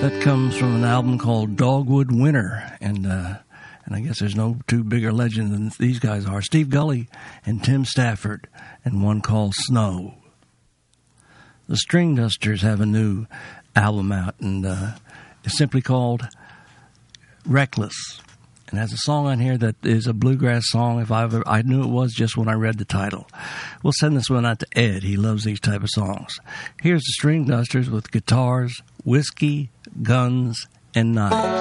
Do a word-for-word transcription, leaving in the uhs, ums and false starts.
That comes from an album called Dogwood Winter, and uh, and I guess there's no two bigger legends than these guys are. Steve Gully and Tim Stafford, and one called Snow. The String Dusters have a new album out, and uh, it's simply called Reckless, and has a song on here that is a bluegrass song. If I ever, I knew it was just when I read the title. We'll send this one out to Ed. He loves these type of songs. Here's the String Dusters with guitars, whiskey, guns, and knives.